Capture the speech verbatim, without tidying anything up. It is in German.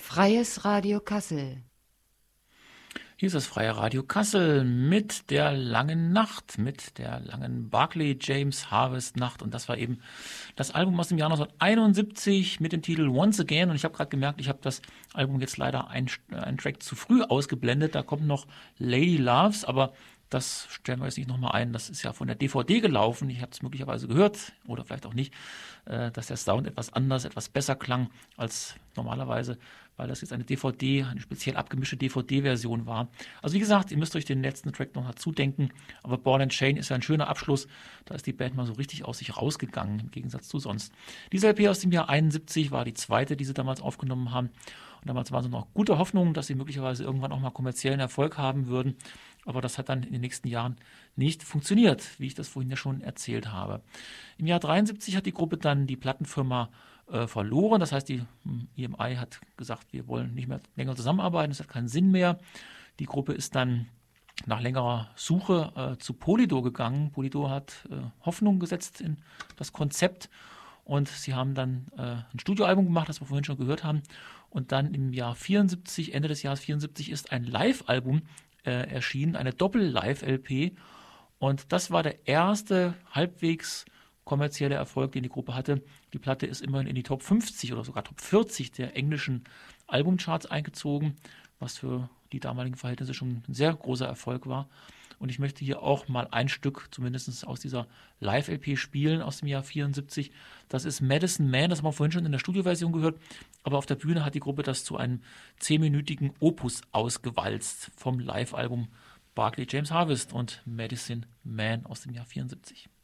Freies Radio Kassel. Hier ist das Freie Radio Kassel mit der langen Nacht, mit der langen Barclay James Harvest Nacht. Und das war eben das Album aus dem Jahr neunzehnhunderteinundsiebzig mit dem Titel Once Again. Und ich habe gerade gemerkt, ich habe das Album jetzt leider einen, einen Track zu früh ausgeblendet. Da kommt noch Lady Loves, aber das stellen wir jetzt nicht nochmal ein. Das ist ja von der D V D gelaufen. Ich habe es möglicherweise gehört oder vielleicht auch nicht, dass der Sound etwas anders, etwas besser klang als normalerweise, weil das jetzt eine D V D, eine speziell abgemischte D V D-Version war. Also wie gesagt, ihr müsst euch den letzten Track noch dazu denken, aber Ball and Chain ist ja ein schöner Abschluss. Da ist die Band mal so richtig aus sich rausgegangen, im Gegensatz zu sonst. Diese L P aus dem Jahr einundsiebzig war die zweite, die sie damals aufgenommen haben. Und damals waren sie noch gute Hoffnungen, dass sie möglicherweise irgendwann auch mal kommerziellen Erfolg haben würden. Aber das hat dann in den nächsten Jahren nicht funktioniert, wie ich das vorhin ja schon erzählt habe. Im Jahr dreiundsiebzig hat die Gruppe dann die Plattenfirma äh, verloren. Das heißt, die E M I hat gesagt, wir wollen nicht mehr länger zusammenarbeiten, das hat keinen Sinn mehr. Die Gruppe ist dann nach längerer Suche äh, zu Polydor gegangen. Polydor hat äh, Hoffnung gesetzt in das Konzept und sie haben dann äh, ein Studioalbum gemacht, das wir vorhin schon gehört haben. Und dann im Jahr vierundsiebzig, Ende des Jahres vierundsiebzig, ist ein Live-Album äh, erschienen, eine Doppel-Live-L P. Und das war der erste halbwegs kommerzielle Erfolg, den die Gruppe hatte. Die Platte ist immerhin in die Top fünfzig oder sogar Top vierzig der englischen Albumcharts eingezogen, was für die damaligen Verhältnisse schon ein sehr großer Erfolg war. Und ich möchte hier auch mal ein Stück, zumindest aus dieser Live-L P spielen aus dem Jahr vierundsiebzig. Das ist Medicine Man, das haben wir vorhin schon in der Studioversion gehört. Aber auf der Bühne hat die Gruppe das zu einem zehnminütigen Opus ausgewalzt vom Live-Album Barclay James Harvest und Medicine Man aus dem Jahr vierundsiebzig.